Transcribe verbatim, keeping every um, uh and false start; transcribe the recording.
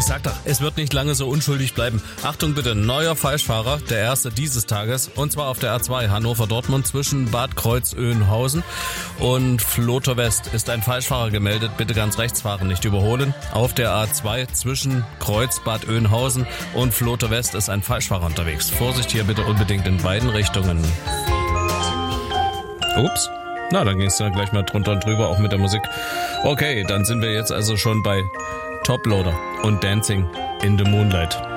sag doch, es wird nicht lange so unschuldig bleiben. Achtung bitte, neuer Falschfahrer, der erste dieses Tages, und zwar auf der A zwei Hannover-Dortmund zwischen Bad Kreuz-Oeynhausen und Vlotho West ist ein Falschfahrer gemeldet. Bitte ganz rechts fahren, nicht überholen. Auf der A zwei zwischen Kreuz Bad Oeynhausen und Vlotho West ist ein Falschfahrer unterwegs. Vorsicht hier bitte unbedingt in beiden Richtungen. Ups. Na, dann ging es dann gleich mal drunter und drüber, auch mit der Musik. Okay, dann sind wir jetzt also schon bei Toploader und Dancing in the Moonlight.